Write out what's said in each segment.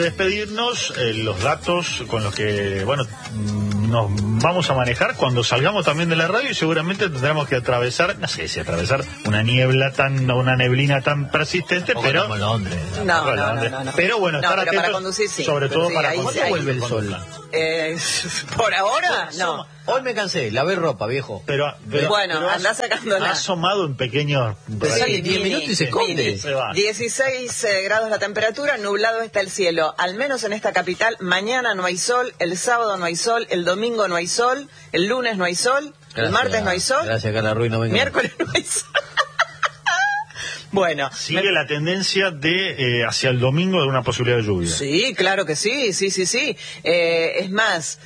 despedirnos, los datos con los que, bueno, nos vamos a manejar cuando salgamos también de la radio, y seguramente tendremos que atravesar, no sé si atravesar una neblina tan persistente, pero Londres. No. Pero bueno, estar atentos, para conducir, sí. sobre todo Sí, para ahí cuando sí, vuelve el sol. Por ahora, no. Hoy me cansé, lavé ropa, viejo. Pero Bueno, andá sacándola. Ha asomado en pequeños Sale 10 minutos y se esconde. Se va. 16 grados la temperatura, nublado está el cielo, al menos en esta capital. Mañana no hay sol, el sábado no hay sol, el domingo no hay sol, el lunes no hay sol, el martes no hay sol, Gracias, Carla Ruiz, no venga. miércoles no hay sol. Bueno, Sigue la tendencia de hacia el domingo de una posibilidad de lluvia. sí, claro que sí. Es más,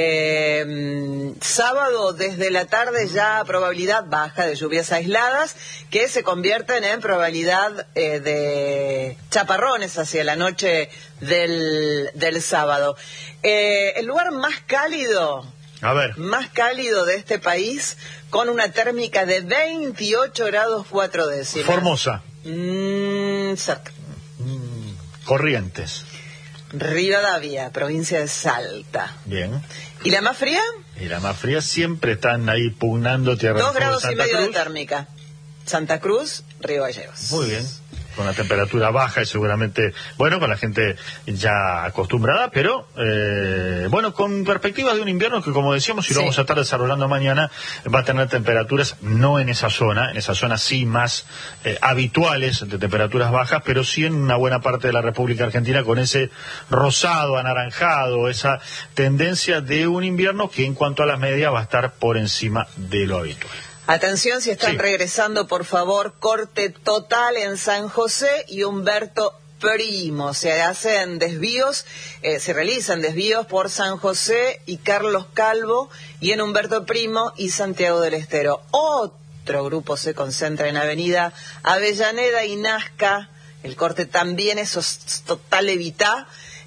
sábado desde la tarde ya probabilidad baja de lluvias aisladas que se convierten en probabilidad de chaparrones hacia la noche del sábado. El lugar más cálido de este país, con una térmica de 28 grados 4 décimas. Formosa. Cerca. Corrientes. Rivadavia, provincia de Salta. Bien. ¿Y la más fría? Y la más fría siempre están ahí pugnando Tierra del 2 Fuego, grados y Santa medio de Cruz. térmica. Santa Cruz, Río Gallegos. Muy bien. Con la temperatura baja y seguramente, bueno, con la gente ya acostumbrada, pero, bueno, con perspectivas de un invierno que, como decíamos, y lo vamos a estar desarrollando mañana, va a tener temperaturas, no en esa zona sí más habituales de temperaturas bajas, pero sí en una buena parte de la República Argentina, con ese rosado, anaranjado, esa tendencia de un invierno que en cuanto a las medias va a estar por encima de lo habitual. Atención, si están regresando, por favor, corte total en San José y Humberto Primo. Se hacen desvíos, se realizan desvíos por San José y Carlos Calvo, y en Humberto Primo y Santiago del Estero. Otro grupo se concentra en Avenida Avellaneda y Nazca. El corte también es total, evita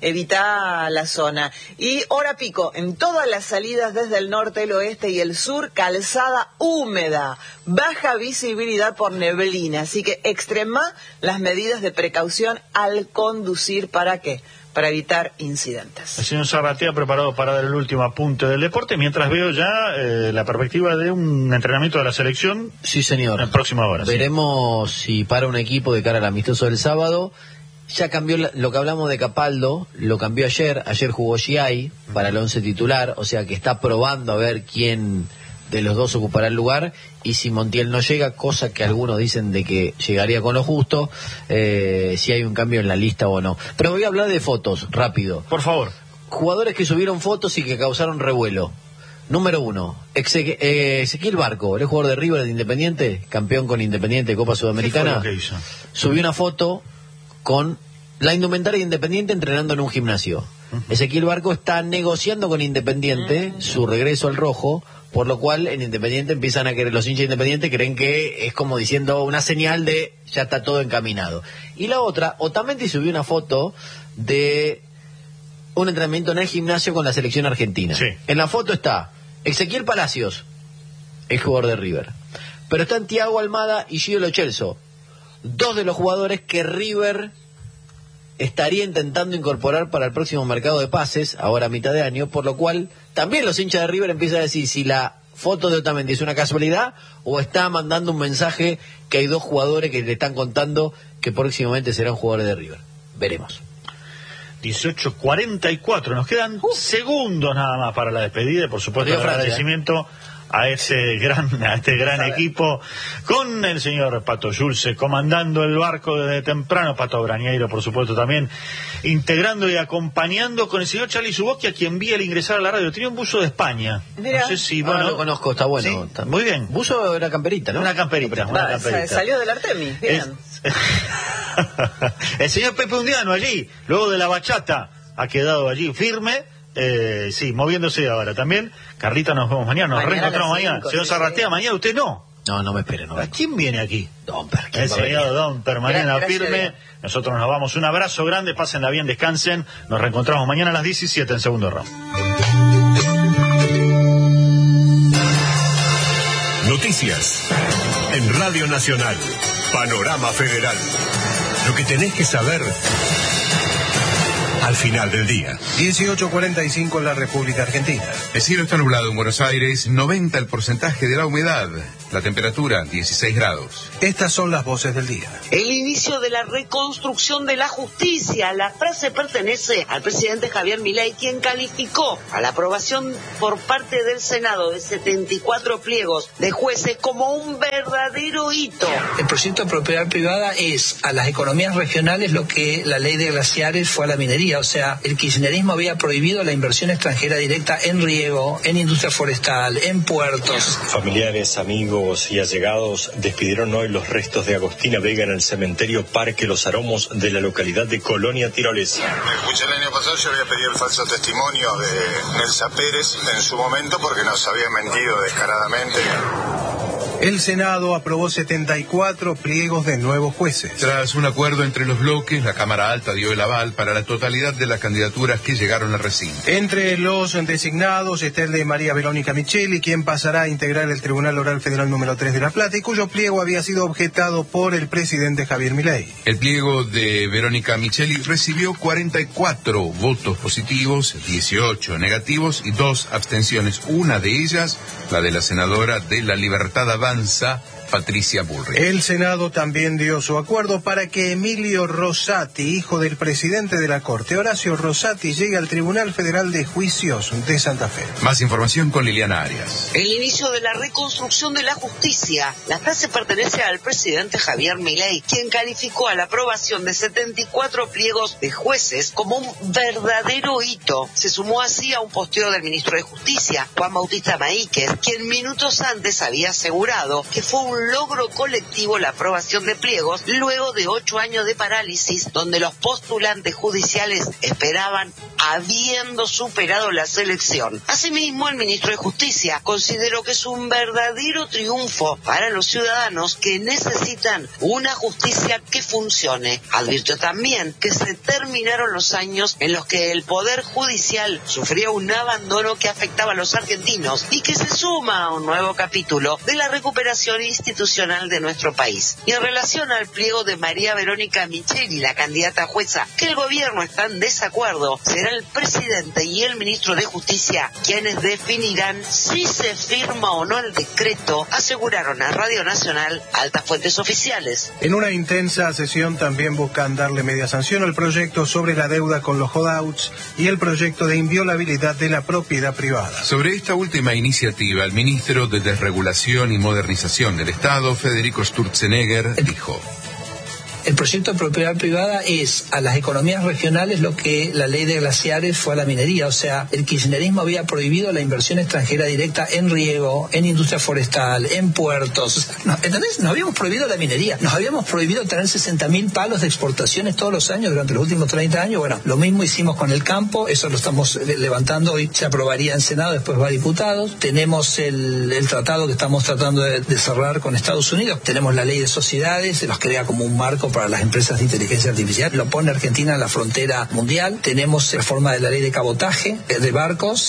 la zona. Y hora pico en todas las salidas desde el norte, el oeste y el sur, calzada húmeda, baja visibilidad por neblina, así que extrema las medidas de precaución al conducir. ¿Para qué? Para evitar incidentes. El señor Zarratea preparado para dar el último apunte del deporte, mientras veo ya la perspectiva de un entrenamiento de la selección. Sí, señor. En próxima hora. Veremos si para un equipo de cara al amistoso del sábado. Ya cambió lo que hablamos de Capaldo, lo cambió ayer jugó Giai para el 11 titular, o sea que está probando a ver quién de los dos ocupará el lugar, y si Montiel no llega, cosa que algunos dicen de que llegaría con lo justo, si hay un cambio en la lista o no. Pero voy a hablar de fotos, rápido. Por favor. Jugadores que subieron fotos y que causaron revuelo. Número 1, Ezequiel Barco, el jugador de River de Independiente, campeón con Independiente de Copa Sudamericana. ¿Qué fue lo que hizo? Subió una foto con la indumentaria de Independiente entrenando en un gimnasio. Ezequiel Barco está negociando con Independiente su regreso al rojo, por lo cual en Independiente empiezan a querer, los hinchas de Independiente creen que es como diciendo una señal de ya está todo encaminado. Y la otra, Otamendi subió una foto de un entrenamiento en el gimnasio con la selección argentina. Sí. En la foto está Ezequiel Palacios, el jugador de River, pero están Thiago Almada y Gio Lo Celso, dos de los jugadores que River estaría intentando incorporar para el próximo mercado de pases, ahora a mitad de año, por lo cual también los hinchas de River empiezan a decir si la foto de Otamendi es una casualidad o está mandando un mensaje que hay dos jugadores que le están contando que próximamente serán jugadores de River. Veremos. 18:44, nos quedan segundos nada más para la despedida, y por supuesto el Francia, agradecimiento a este gran equipo, con el señor Pato Schulze comandando el barco desde temprano, Pato Brañeiro por supuesto también integrando y acompañando, con el señor Charlie Zuboski, a quien vi al ingresar a la radio. Tenía un buzo de España. Mirá. No sé si Bueno, lo conozco, está bueno. Sí, Está... muy bien. Buzo era camperita, ¿no? Una camperita. Salió del Artemis, bien. El señor Pepe Undiano allí, luego de la bachata, ha quedado allí firme, sí, moviéndose ahora también. Carlita, nos vemos mañana, nos reencontramos mañana. Señor Zarratea, mañana usted no. No me espere, no. ¿A quién viene aquí? Domper. El señor Domper, mañana Gracias, firme. Dios. Nosotros nos vamos. Un abrazo grande, pásenla bien, descansen. Nos reencontramos mañana a las 17 en Segundo Round. Noticias en Radio Nacional. Panorama Federal. Lo que tenés que saber al final del día. 18:45 en la República Argentina. El cielo está nublado en Buenos Aires, 90 el porcentaje de la humedad. La temperatura, 16 grados. Estas son las voces del día. El inicio de la reconstrucción de la justicia. La frase pertenece al presidente Javier Milei, quien calificó a la aprobación por parte del Senado de 74 pliegos de jueces como un verdadero hito. El proyecto de propiedad privada es a las economías regionales lo que la ley de glaciares fue a la minería. O sea, el kirchnerismo había prohibido la inversión extranjera directa en riego, en industria forestal, en puertos. Familiares, amigos y allegados despidieron hoy los restos de Agostina Vega en el cementerio Parque Los Aromos de la localidad de Colonia Tirolesa. Escuché el año pasado, yo había pedido el falso testimonio de Nelsa Pérez en su momento porque nos había mentido descaradamente. El Senado aprobó 74 pliegos de nuevos jueces. Tras un acuerdo entre los bloques, la Cámara Alta dio el aval para la totalidad de las candidaturas que llegaron al recinto. Entre los designados está el de María Verónica Micheli, quien pasará a integrar el Tribunal Oral Federal número 3 de La Plata y cuyo pliego había sido objetado por el presidente Javier Milei. El pliego de Verónica Micheli recibió 44 votos positivos, 18 negativos y 2 abstenciones. Una de ellas, la de la senadora de La Libertad Avanza, Patricia Bullrich. El Senado también dio su acuerdo para que Emilio Rosati, hijo del presidente de la Corte, Horacio Rosati, llegue al Tribunal Federal de Juicios de Santa Fe. Más información con Liliana Arias. El inicio de la reconstrucción de la justicia. La frase pertenece al presidente Javier Milei, quien calificó a la aprobación de 74 pliegos de jueces como un verdadero hito. Se sumó así a un posteo del ministro de Justicia, Juan Bautista Maíquez, quien minutos antes había asegurado que fue un logro colectivo la aprobación de pliegos luego de 8 años de parálisis donde los postulantes judiciales esperaban habiendo superado la selección. Asimismo, el ministro de Justicia consideró que es un verdadero triunfo para los ciudadanos que necesitan una justicia que funcione. Advirtió también que se terminaron los años en los que el Poder Judicial sufría un abandono que afectaba a los argentinos y que se suma a un nuevo capítulo de la recuperación institucional de nuestro país. Y en relación al pliego de María Verónica Micheli, la candidata a jueza, que el gobierno está en desacuerdo, será el presidente y el ministro de Justicia quienes definirán si se firma o no el decreto, aseguraron a Radio Nacional altas fuentes oficiales. En una intensa sesión también buscan darle media sanción al proyecto sobre la deuda con los holdouts y el proyecto de inviolabilidad de la propiedad privada. Sobre esta última iniciativa, el ministro de Desregulación y Modernización del Estado, Federico Sturzenegger, dijo: El proyecto de propiedad privada es a las economías regionales lo que la ley de glaciares fue a la minería. O sea, el kirchnerismo había prohibido la inversión extranjera directa en riego, en industria forestal, en puertos. ¿Entendés? Nos habíamos prohibido la minería. Nos habíamos prohibido tener 60.000 palos de exportaciones todos los años durante los últimos 30 años. Bueno, lo mismo hicimos con el campo. Eso lo estamos levantando. Hoy se aprobaría en Senado, después va a diputados. Tenemos el tratado que estamos tratando de cerrar con Estados Unidos. Tenemos la ley de sociedades, se nos crea como un marco para las empresas de inteligencia artificial, lo pone Argentina en la frontera mundial. Tenemos reforma de la ley de cabotaje de barcos.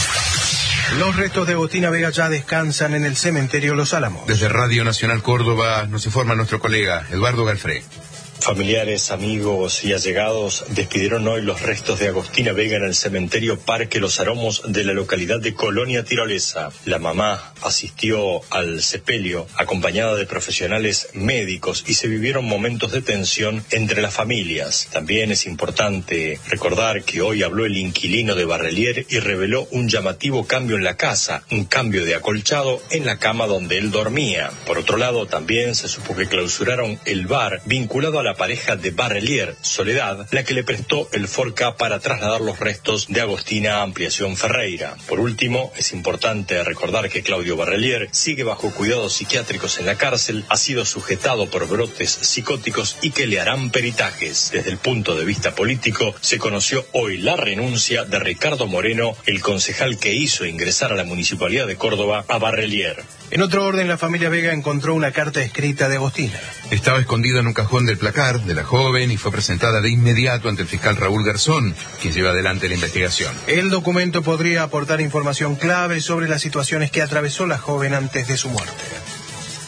Los restos de Agostina Vega ya descansan en el cementerio Los Álamos. Desde Radio Nacional Córdoba nos informa nuestro colega Eduardo Galfré. Familiares, amigos y allegados despidieron hoy los restos de Agostina Vega en el cementerio Parque Los Aromos de la localidad de Colonia Tirolesa. La mamá asistió al sepelio acompañada de profesionales médicos y se vivieron momentos de tensión entre las familias. También es importante recordar que hoy habló el inquilino de Barrelier y reveló un llamativo cambio en la casa, un cambio de acolchado en la cama donde él dormía. Por otro lado, también se supo que clausuraron el bar vinculado a la pareja de Barrelier, Soledad, la que le prestó el Forca para trasladar los restos de Agostina a Ampliación Ferreira. Por último, es importante recordar que Claudio Barrelier sigue bajo cuidados psiquiátricos en la cárcel, ha sido sujetado por brotes psicóticos y que le harán peritajes. Desde el punto de vista político, se conoció hoy la renuncia de Ricardo Moreno, el concejal que hizo ingresar a la Municipalidad de Córdoba a Barrelier. En otro orden, la familia Vega encontró una carta escrita de Agostina. Estaba escondida en un cajón del placar de la joven y fue presentada de inmediato ante el fiscal Raúl Garzón, quien lleva adelante la investigación. El documento podría aportar información clave sobre las situaciones que atravesó la joven antes de su muerte.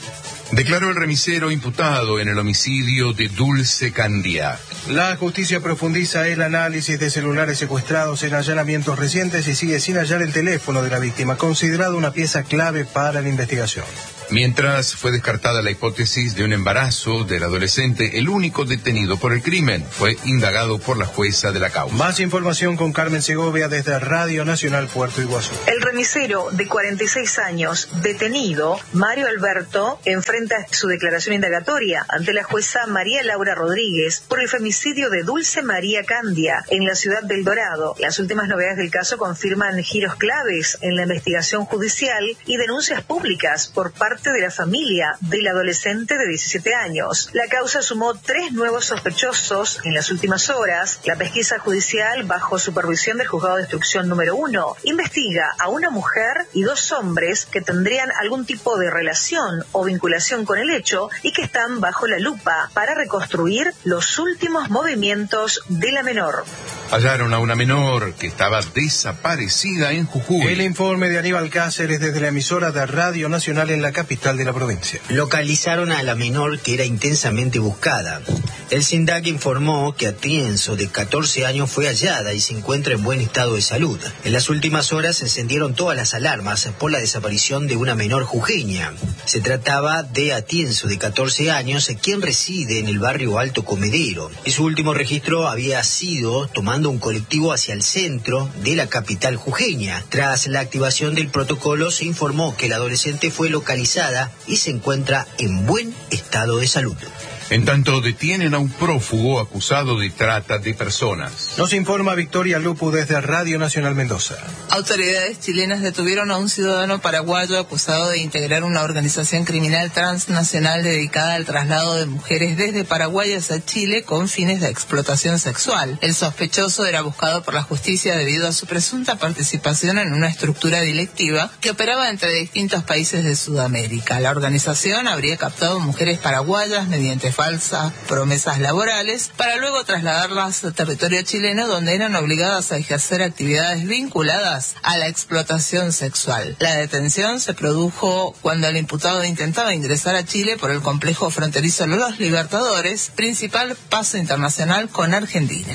Declaró el remisero imputado en el homicidio de Dulce Candia. La justicia profundiza el análisis de celulares secuestrados en allanamientos recientes y sigue sin hallar el teléfono de la víctima, considerado una pieza clave para la investigación. Mientras fue descartada la hipótesis de un embarazo del adolescente, el único detenido por el crimen fue indagado por la jueza de la causa. Más información con Carmen Segovia desde Radio Nacional Puerto Iguazú. El remisero de 46 años, detenido, Mario Alberto, enfrenta su declaración indagatoria ante la jueza María Laura Rodríguez por el femicidio de Dulce María Candia en la ciudad del Dorado. Las últimas novedades del caso confirman giros claves en la investigación judicial y denuncias públicas por parte de la familia del adolescente de 17 años. La causa sumó 3 nuevos sospechosos en las últimas horas. La pesquisa judicial, bajo supervisión del Juzgado de Instrucción número 1, investiga a una mujer y 2 hombres que tendrían algún tipo de relación o vinculación con el hecho y que están bajo la lupa para reconstruir los últimos movimientos de la menor. Hallaron a una menor que estaba desaparecida en Jujuy. El informe de Aníbal Cáceres desde la emisora de Radio Nacional en la capital de la provincia. Localizaron a la menor que era intensamente buscada. El SINDAC informó que Atienzo, de 14 años, fue hallada y se encuentra en buen estado de salud. En las últimas horas se encendieron todas las alarmas por la desaparición de una menor jujeña. Se trataba de Atienzo, de 14 años, quien reside en el barrio Alto Comedero. Y su último registro había sido tomando un colectivo hacia el centro de la capital jujeña. Tras la activación del protocolo, se informó que el adolescente fue localizada y se encuentra en buen estado de salud. En tanto, detienen a un prófugo acusado de trata de personas. Nos informa Victoria Lupu desde Radio Nacional Mendoza. Autoridades chilenas detuvieron a un ciudadano paraguayo acusado de integrar una organización criminal transnacional dedicada al traslado de mujeres desde Paraguay hacia Chile con fines de explotación sexual. El sospechoso era buscado por la justicia debido a su presunta participación en una estructura delictiva que operaba entre distintos países de Sudamérica. La organización habría captado mujeres paraguayas mediante falsas promesas laborales para luego trasladarlas a territorio chileno, donde eran obligadas a ejercer actividades vinculadas a la explotación sexual. La detención se produjo cuando el imputado intentaba ingresar a Chile por el complejo fronterizo Los Libertadores, principal paso internacional con Argentina.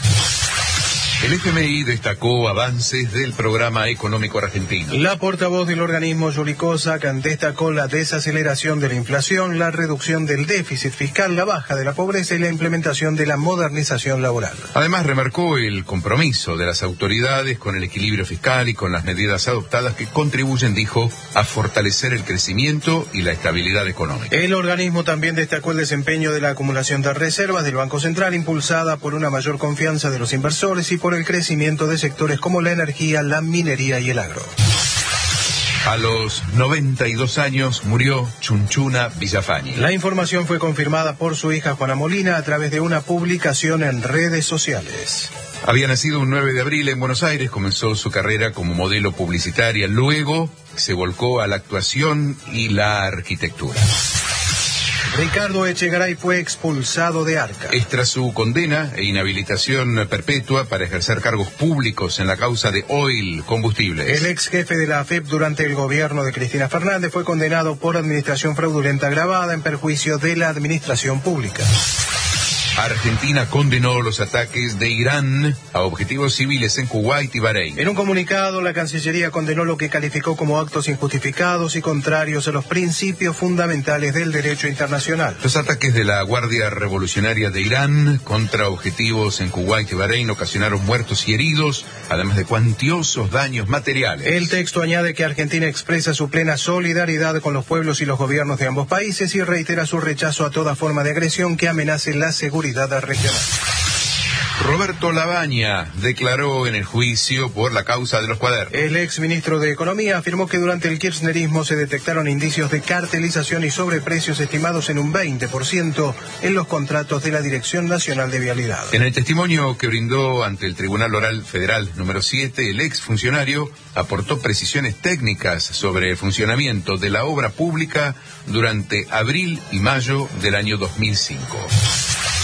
El FMI destacó avances del programa económico argentino. La portavoz del organismo, Yuli Kozak, destacó la desaceleración de la inflación, la reducción del déficit fiscal, la baja de la pobreza y la implementación de la modernización laboral. Además, remarcó el compromiso de las autoridades con el equilibrio fiscal y con las medidas adoptadas que contribuyen, dijo, a fortalecer el crecimiento y la estabilidad económica. El organismo también destacó el desempeño de la acumulación de reservas del Banco Central, impulsada por una mayor confianza de los inversores y por el crecimiento de sectores como la energía, la minería y el agro. A los 92 años murió Chunchuna Villafañe. La información fue confirmada por su hija Juana Molina a través de una publicación en redes sociales. Había nacido un 9 de abril en Buenos Aires, comenzó su carrera como modelo publicitaria, luego se volcó a la actuación y la arquitectura. Ricardo Echegaray fue expulsado de Arca. Tras su condena e inhabilitación perpetua para ejercer cargos públicos en la causa de Oil Combustibles. El ex jefe de la AFEP durante el gobierno de Cristina Fernández fue condenado por administración fraudulenta agravada en perjuicio de la administración pública. Argentina condenó los ataques de Irán a objetivos civiles en Kuwait y Bahrein. En un comunicado, la Cancillería condenó lo que calificó como actos injustificados y contrarios a los principios fundamentales del derecho internacional. Los ataques de la Guardia Revolucionaria de Irán contra objetivos en Kuwait y Bahrein ocasionaron muertos y heridos, además de cuantiosos daños materiales. El texto añade que Argentina expresa su plena solidaridad con los pueblos y los gobiernos de ambos países y reitera su rechazo a toda forma de agresión que amenace la seguridad regional. Roberto Labaña declaró en el juicio por la causa de los cuadernos. El ex ministro de Economía afirmó que durante el kirchnerismo se detectaron indicios de cartelización y sobreprecios estimados en un 20% en los contratos de la Dirección Nacional de Vialidad. En el testimonio que brindó ante el Tribunal Oral Federal número 7, el ex funcionario aportó precisiones técnicas sobre el funcionamiento de la obra pública durante abril y mayo del año 2005.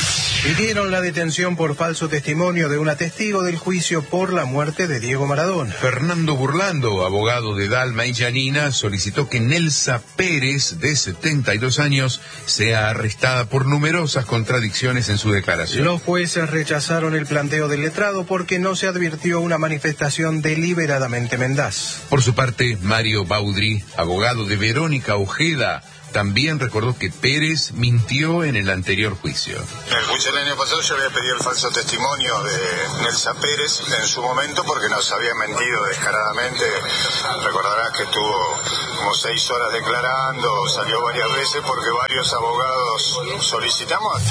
Pidieron la detención por falso testimonio de una testigo del juicio por la muerte de Diego Maradona. Fernando Burlando, abogado de Dalma y Janina, solicitó que Nelsa Pérez, de 72 años, sea arrestada por numerosas contradicciones en su declaración. Los jueces rechazaron el planteo del letrado porque no se advirtió una manifestación deliberadamente mendaz. Por su parte, Mario Baudry, abogado de Verónica Ojeda, también recordó que Pérez mintió en el anterior juicio. En el juicio del año pasado yo había pedido el falso testimonio de Nelsa Pérez en su momento porque nos había mentido descaradamente. Recordarás que estuvo como 6 horas declarando, salió varias veces porque varios abogados solicitamos.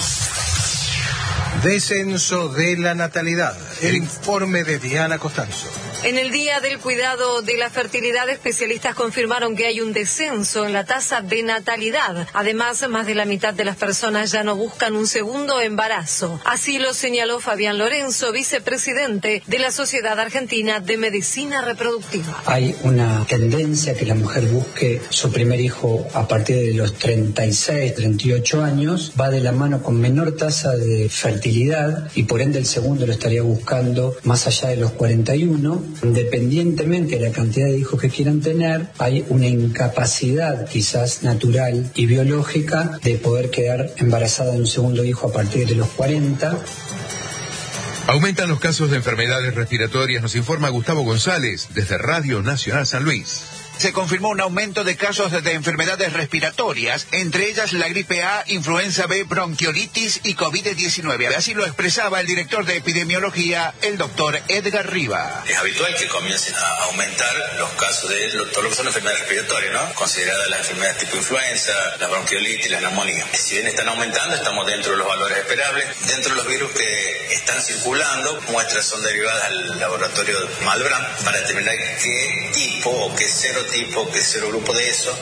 Descenso de la natalidad. El informe de Diana Costanzo. En el Día del Cuidado de la Fertilidad, especialistas confirmaron que hay un descenso en la tasa de natalidad. Además, más de la mitad de las personas ya no buscan un segundo embarazo. Así lo señaló Fabián Lorenzo, vicepresidente de la Sociedad Argentina de Medicina Reproductiva. Hay una tendencia a que la mujer busque su primer hijo a partir de los 36, 38 años. Va de la mano con menor tasa de fertilidad y por ende el segundo lo estaría buscando más allá de los 41. Independientemente de la cantidad de hijos que quieran tener, hay una incapacidad quizás natural y biológica de poder quedar embarazada de un segundo hijo a partir de los 40. Aumentan los casos de enfermedades respiratorias, nos informa Gustavo González desde Radio Nacional San Luis. Se confirmó un aumento de casos de enfermedades respiratorias, entre ellas la gripe A, influenza B, bronquiolitis y COVID-19. Así lo expresaba el director de epidemiología, el doctor Edgar Riva. Es habitual que comiencen a aumentar los casos de todo lo que son enfermedades respiratorias, ¿no? Consideradas las enfermedades tipo influenza, la bronquiolitis, la neumonía. Si bien están aumentando, estamos dentro de los valores esperables. Dentro de los virus que están circulando, muestras son derivadas al laboratorio Malbrán para determinar qué tipo o qué serotipo, qué serogrupo de eso.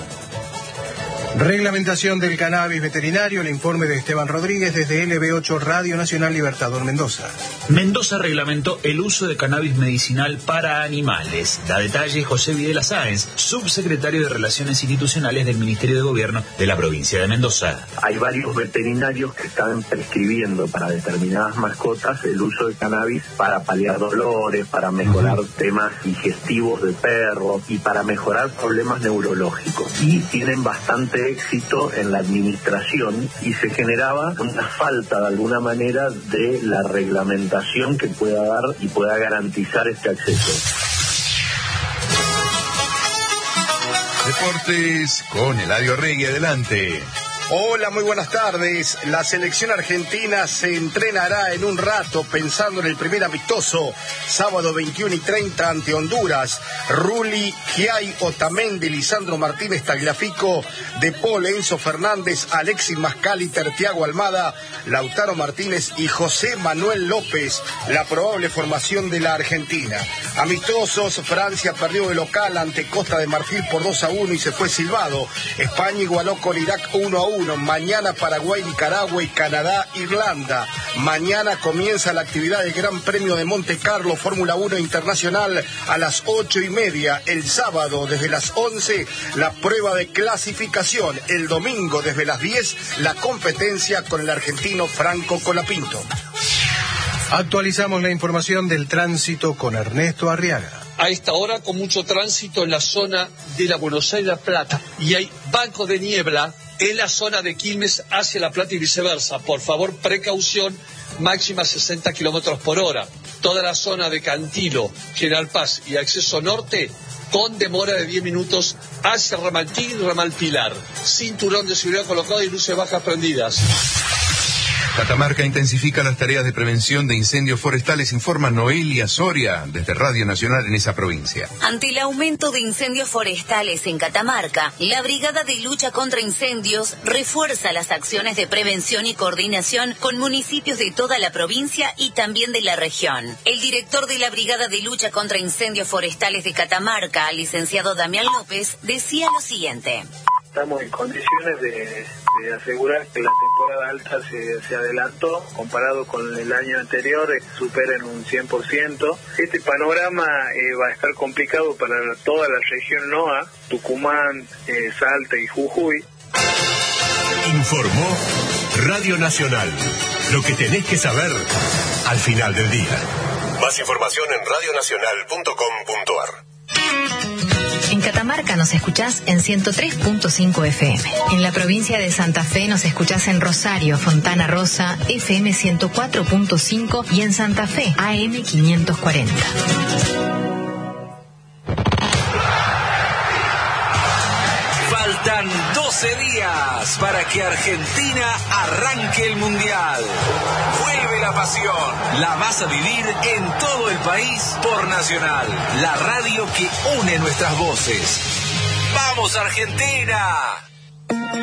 Reglamentación del cannabis veterinario, el informe de Esteban Rodríguez desde LB8 Radio Nacional Libertador Mendoza. Mendoza reglamentó el uso de cannabis medicinal para animales. Da detalle José Videla Sáenz, subsecretario de Relaciones Institucionales del Ministerio de Gobierno de la provincia de Mendoza. Hay varios veterinarios que están prescribiendo para determinadas mascotas el uso de cannabis para paliar dolores, para mejorar temas digestivos de perros y para mejorar problemas neurológicos. Y tienen bastante éxito en la administración y se generaba una falta de alguna manera de la reglamentación que pueda dar y pueda garantizar este acceso. Deportes con Eladio Regui, adelante. Hola, muy buenas tardes. La selección argentina se entrenará en un rato pensando en el primer amistoso, sábado 21:30 ante Honduras. Rulli, Giai, Otamendi, Lisandro Martínez, Tagliafico, De Paul, Enzo Fernández, Alexis Mascaliter, Thiago Almada, Lautaro Martínez y José Manuel López, la probable formación de la Argentina. Amistosos, Francia perdió de local ante Costa de Marfil por 2-1 y se fue silbado. España igualó con Irak 1-1. Mañana Paraguay, Nicaragua y Canadá, Irlanda. Mañana comienza la actividad del Gran Premio de Monte Carlo, Fórmula 1 Internacional, a las 8:30. El sábado, desde las 11, la prueba de clasificación. El domingo, desde las 10, la competencia con el argentino Franco Colapinto. Actualizamos la información del tránsito con Ernesto Arriaga. A esta hora con mucho tránsito en la zona de la Buenos Aires-La Plata y hay banco de niebla en la zona de Quilmes hacia La Plata y viceversa. Por favor, precaución, máxima 60 kilómetros por hora. Toda la zona de Cantilo, General Paz y acceso norte con demora de 10 minutos hacia Ramaltín y Ramal Pilar. Cinturón de seguridad colocado y luces bajas prendidas. Catamarca intensifica las tareas de prevención de incendios forestales, informa Noelia Soria desde Radio Nacional en esa provincia. Ante el aumento de incendios forestales en Catamarca, la Brigada de Lucha contra Incendios refuerza las acciones de prevención y coordinación con municipios de toda la provincia y también de la región. El director de la Brigada de Lucha contra Incendios Forestales de Catamarca, licenciado Damián López, decía lo siguiente. Estamos en condiciones de asegurar que la temporada alta se adelantó, comparado con el año anterior, supera en un 100%. Este panorama va a estar complicado para toda la región NOA, Tucumán, Salta y Jujuy. Informó Radio Nacional. Lo que tenés que saber al final del día. Más información en radionacional.com.ar. En Catamarca nos escuchás en 103.5 FM. En la provincia de Santa Fe nos escuchás en Rosario, Fontana Rosa, FM 104.5 y en Santa Fe, AM 540. Faltan 12 días para que Argentina arranque el Mundial. Vuelve la pasión. La vas a vivir en todo el país por Nacional, la radio que une nuestras voces. ¡Vamos, Argentina!